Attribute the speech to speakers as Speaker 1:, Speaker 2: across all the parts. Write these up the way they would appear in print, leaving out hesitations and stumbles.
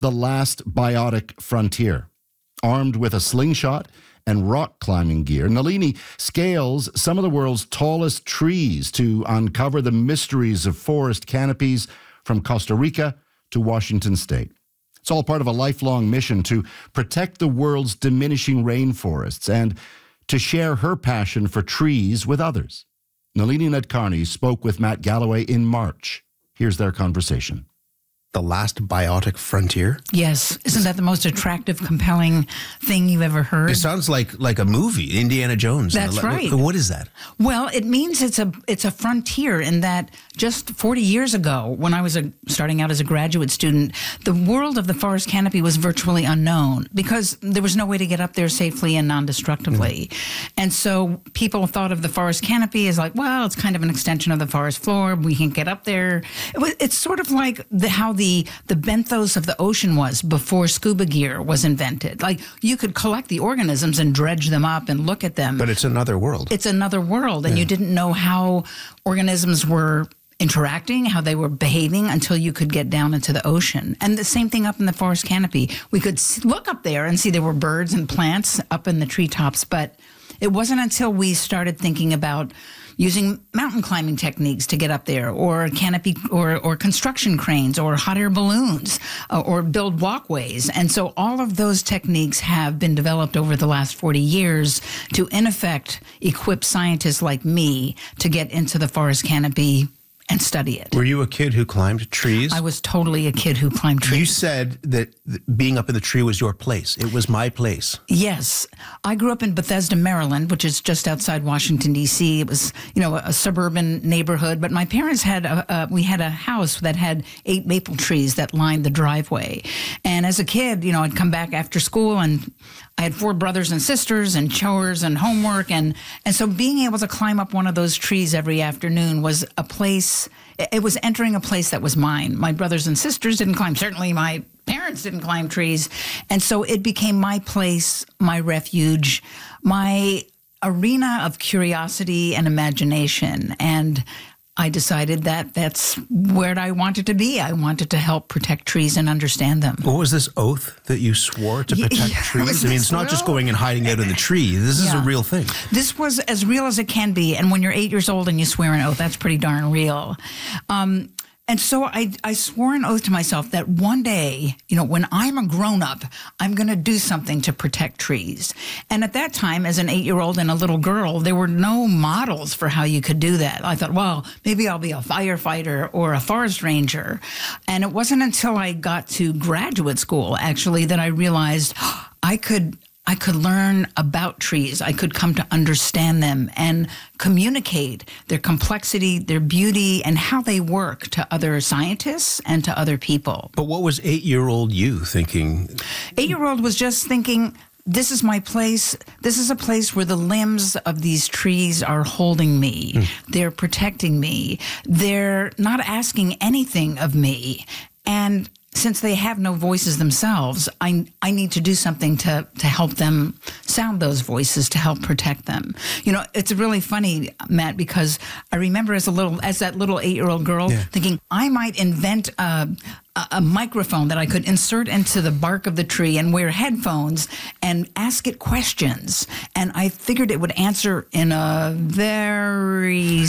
Speaker 1: The Last Biotic Frontier. Armed with a slingshot and rock climbing gear, Nalini scales some of the world's tallest trees to uncover the mysteries of forest canopies from Costa Rica to Washington State. It's all part of a lifelong mission to protect the world's diminishing rainforests and to share her passion for trees with others. Nalini Nadkarni spoke with Matt Galloway in March. Here's their conversation.
Speaker 2: The Last Biotic Frontier?
Speaker 3: Yes. Isn't that the most attractive, compelling thing you've ever heard?
Speaker 2: It sounds like a movie, Indiana Jones.
Speaker 3: That's right.
Speaker 2: What is that?
Speaker 3: Well, it means it's a frontier in that just 40 years ago, when I was starting out as a graduate student, the world of the forest canopy was virtually unknown because there was no way to get up there safely and non-destructively. And so people thought of the forest canopy as like, well, it's kind of an extension of the forest floor. We can't get up there. It's sort of like how the benthos of the ocean was before scuba gear was invented. Like, you could collect the organisms and dredge them up and look at them.
Speaker 2: But it's another world.
Speaker 3: It's another world, and you didn't know how organisms were interacting, how they were behaving until you could get down into the ocean. And the same thing up in the forest canopy. We could look up there and see there were birds and plants up in the treetops, but it wasn't until we started thinking about using mountain climbing techniques to get up there, or canopy, or construction cranes, or hot air balloons, or build walkways. And so all of those techniques have been developed over the last 40 years to, in effect, equip scientists like me to get into the forest canopy and study it.
Speaker 2: Were you a kid who climbed trees?
Speaker 3: I was totally a kid who climbed trees.
Speaker 2: You said that being up in the tree was your place. It was my place.
Speaker 3: Yes. I grew up in Bethesda, Maryland, which is just outside Washington, D.C. It was, a suburban neighborhood. But my parents we had a house that had 8 maple trees that lined the driveway. And as a kid, I'd come back after school, and I had 4 brothers and sisters and chores and homework. And so being able to climb up one of those trees every afternoon was a place. It was entering a place that was mine. My brothers and sisters didn't climb. Certainly my parents didn't climb trees. And so it became my place, my refuge, my arena of curiosity and imagination. And I decided that that's where I wanted to be. I wanted to help protect trees and understand them.
Speaker 2: What was this oath that you swore to protect trees? I mean, it's not just going and hiding out in the tree. This is a real thing.
Speaker 3: This was as real as it can be. And when you're 8 years old and you swear an oath, that's pretty darn real. And so I swore an oath to myself that one day, when I'm a grown-up, I'm going to do something to protect trees. And at that time, as an 8-year-old and a little girl, there were no models for how you could do that. I thought, well, maybe I'll be a firefighter or a forest ranger. And it wasn't until I got to graduate school, actually, that I realized I could learn about trees. I could come to understand them and communicate their complexity, their beauty, and how they work to other scientists and to other people.
Speaker 2: But what was 8-year-old you thinking?
Speaker 3: 8-year-old was just thinking, this is my place. This is a place where the limbs of these trees are holding me. They're protecting me. They're not asking anything of me. And since they have no voices themselves, I need to do something to help them sound those voices, to help protect them. It's really funny, Matt, because I remember as that little 8-year-old girl thinking, I might invent a microphone that I could insert into the bark of the tree and wear headphones and ask it questions. And I figured it would answer in a very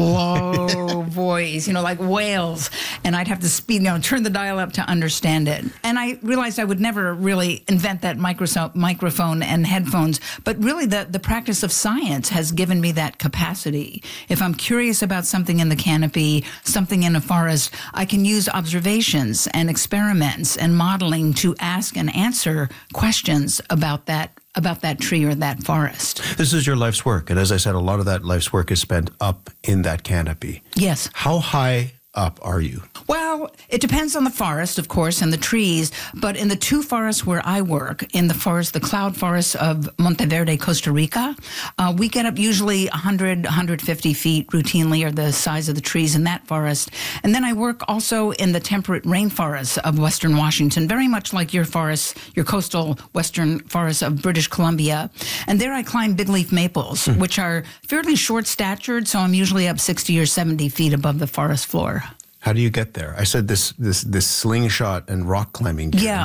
Speaker 3: slow voice, like whales. And I'd have to turn the dial up to understand it. And I realized I would never really invent that microphone and headphones. But really the practice of science has given me that capacity. If I'm curious about something in the canopy, something in a forest, I can use observations and experiments and modeling to ask and answer questions about that tree or that forest.
Speaker 2: This is your life's work. And as I said, a lot of that life's work is spent up in that canopy.
Speaker 3: Yes.
Speaker 2: How high up are you?
Speaker 3: Well, it depends on the forest, of course, and the trees. But in the 2 forests where I work, in the cloud forest of Monteverde, Costa Rica, we get up usually 100, 150 feet routinely, or the size of the trees in that forest. And then I work also in the temperate rainforests of Western Washington, very much like your coastal western forests of British Columbia. And there I climb big leaf maples, which are fairly short-statured, so I'm usually up 60 or 70 feet above the forest floor.
Speaker 2: How do you get there? I said this slingshot and rock climbing gear.
Speaker 3: Yeah,